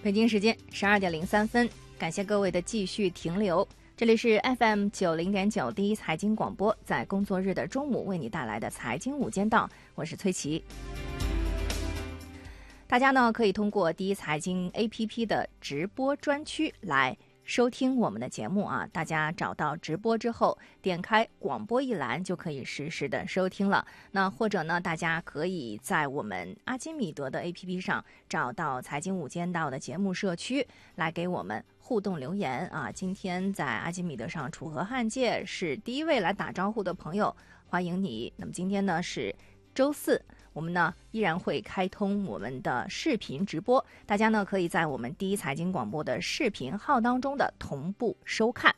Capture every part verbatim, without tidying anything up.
北京时间十二点零三分，感谢各位的继续停留。这里是 F M 九零点九第一财经广播，在工作日的中午为你带来的财经午间档，我是崔琦。大家呢可以通过第一财经 A P P 的直播专区来收听我们的节目啊，大家找到直播之后，点开广播一栏就可以实时的收听了。那或者呢，大家可以在我们阿基米德的 A P P 上找到财经午间档的节目社区，来给我们互动留言啊。今天在阿基米德上，楚河汉界是第一位来打招呼的朋友，欢迎你。那么今天呢是周四，我们呢依然会开通我们的视频直播，大家呢可以在我们第一财经广播的视频号当中的同步收看。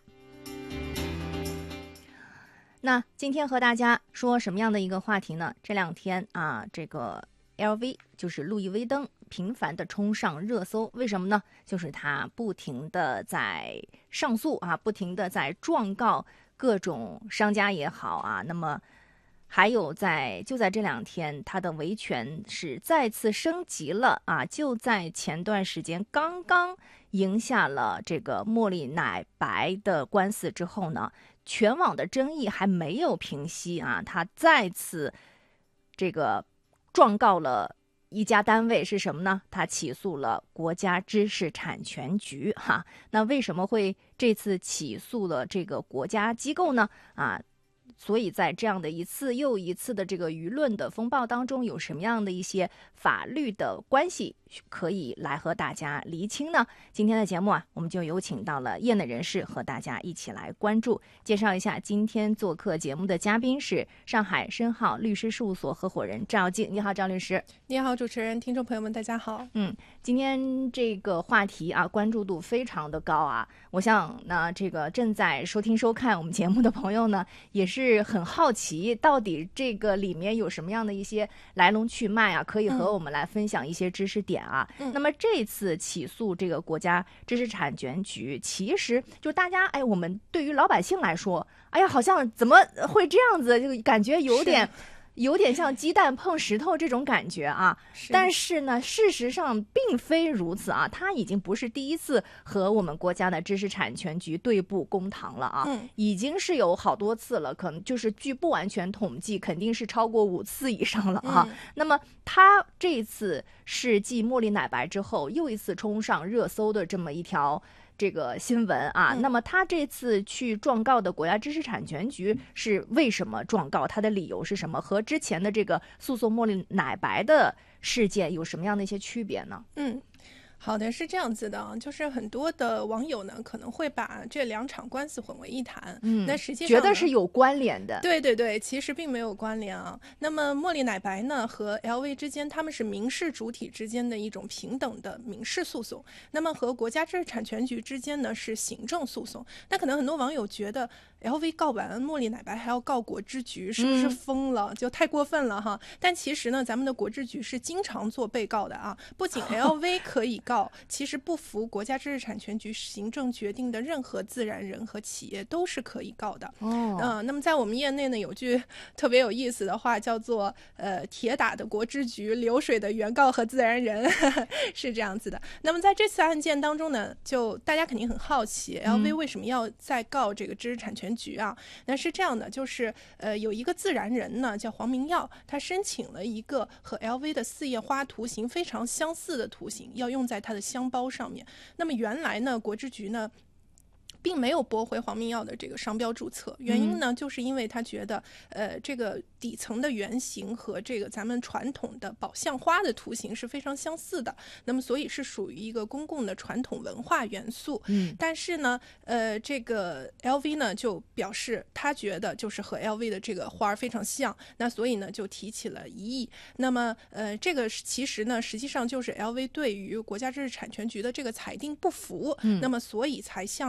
那今天和大家说什么样的一个话题呢？这两天啊，这个 L V 就是路易威登频繁的冲上热搜，为什么呢？就是他不停的在上诉啊，不停的在状告各种商家也好啊，那么还有在就在这两天，他的维权是再次升级了啊！就在前段时间刚刚赢下了这个茉莉奶白的官司之后呢，全网的争议还没有平息啊，他再次这个状告了一家单位，是什么呢？他起诉了国家知识产权局哈。那为什么会这次起诉了这个国家机构呢？啊？所以在这样的一次又一次的这个舆论的风暴当中，有什么样的一些法律的关系可以来和大家厘清呢？今天的节目啊，我们就有请到了业内人士和大家一起来关注。介绍一下今天做客节目的嘉宾是上海申浩律师事务所合伙人赵静。你好，赵律师。 你好，主持人，听众朋友们，大家好。 嗯，今天这个话题啊，关注度非常的高啊。我想呢，这个正在收听收看我们节目的朋友呢，也是很好奇，到底这个里面有什么样的一些来龙去脉啊，可以和我们来分享一些知识点啊。嗯、那么这次起诉这个国家知识产权局，其实就大家哎，我们对于老百姓来说，哎呀，好像怎么会这样子，就感觉有点。有点像鸡蛋碰石头这种感觉啊，是但是呢，事实上并非如此啊。他已经不是第一次和我们国家的知识产权局对簿公堂了啊，嗯、已经是有好多次了，可能就是据不完全统计，肯定是超过五次以上了啊。嗯、那么他这一次是继茉莉奶白之后又一次冲上热搜的这么一条这个新闻啊，嗯、那么他这次去状告的国家知识产权局是为什么状告？他的理由是什么？和之前的这个诉讼茉莉奶白的事件有什么样的一些区别呢？ 嗯。好的，是这样子的啊，就是很多的网友呢可能会把这两场官司混为一谈，嗯，那实际上觉得是有关联的。 对对对，其实并没有关联啊。那么茉莉奶白呢和 L V 之间，他们是民事主体之间的一种平等的民事诉讼，那么和国家知识产权局之间呢是行政诉讼。那可能很多网友觉得 L V 告完茉莉奶白还要告国知局，是不是疯了？嗯、就太过分了哈。但其实呢，咱们的国知局是经常做被告的啊，不仅 L V 可以告。其实不服国家知识产权局行政决定的任何自然人和企业都是可以告的。哦，呃、那么在我们业内呢，有句特别有意思的话，叫做呃铁打的国知局，流水的原告和自然人，是这样子的。那么在这次案件当中呢，就大家肯定很好奇、嗯、L V 为什么要再告这个知识产权局啊？那是这样的，就是呃有一个自然人呢叫黄明耀，他申请了一个和 L V 的四叶花图形非常相似的图形，要用在他的箱包上面。那么原来呢，国知局呢并没有驳回黄明耀的这个商标注册，原因呢，就是因为他觉得，呃，这个底层的原型和这个咱们传统的宝相花的图形是非常相似的，那么所以是属于一个公共的传统文化元素。嗯，但是呢，呃，这个 L V 呢就表示他觉得就是和 L V 的这个花非常像，那所以呢就提起了异议。那么，呃，这个其实呢，实际上就是 L V 对于国家知识产权局的这个裁定不服，嗯、那么所以才向北京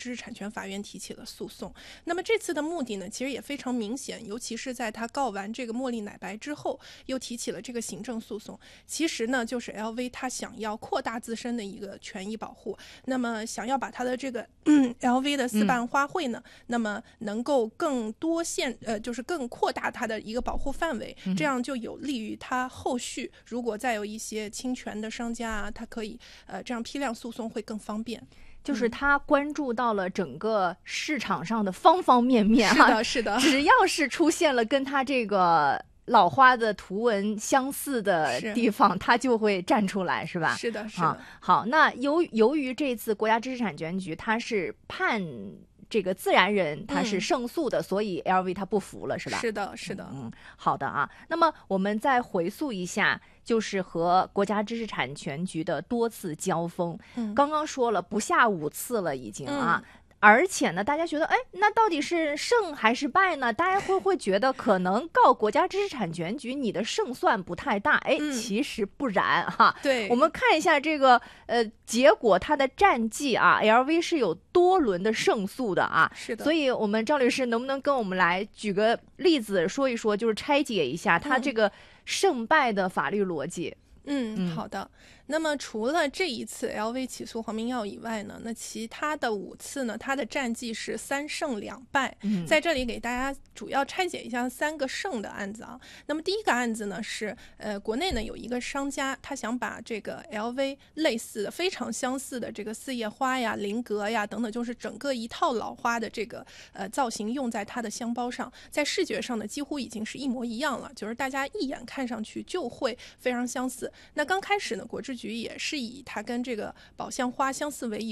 知识产权法院提起了诉讼。那么这次的目的呢，其实也非常明显，尤其是在他告完这个茉莉奶白之后，又提起了这个行政诉讼。其实呢，就是 L V 他想要扩大自身的一个权益保护，那么想要把他的这个、嗯、L V 的私办花卉呢，嗯、那么能够更多限呃，就是更扩大它的一个保护范围，这样就有利于他后续如果再有一些侵权的商家啊，他可以呃这样批量诉讼会更方便。 就是他关注到了整个市场上的方方面面哈、 啊，是的，是的， 只要是出现了跟他这个老花的图文相似的地方，他就会站出来，是吧？ 是的，是的。 啊、好，那由由于这次国家知识产权局他是判这个自然人他是胜诉的、嗯、所以 L V 他不服了，是吧？ 是的，是的。 嗯，好的啊。那么我们再回溯一下，就是和国家知识产权局的多次交锋。嗯，刚刚说了不下五次了，已经啊。嗯，而且呢，大家觉得，哎，那到底是胜还是败呢？大家会会觉得，可能告国家知识产权局，你的胜算不太大。哎， 嗯、 其实不然哈。 对， 我们看一下这个呃结果，它的战绩啊 ，L V 是有多轮的胜诉的啊。 是的。 所以，我们赵律师能不能跟我们来举个例子，说一说，就是拆解一下它这个胜败的法律逻辑？ 嗯，嗯好的。那么除了这一次 L V 起诉黄明耀以外呢，那其他的五次呢，他的战绩是三胜两败。 嗯， 在这里给大家主要拆解一下三个胜的案子啊。那么第一个案子呢是，呃，国内呢有一个商家，他想把这个 L V 类似的、非常相似的这个四叶花呀、菱格呀等等，就是整个一套老花的这个呃造型用在他的箱包上，在视觉上呢几乎已经是一模一样了，就是大家一眼看上去就会非常相似。那刚开始呢，国制局也是以它跟这个宝相花相似为由。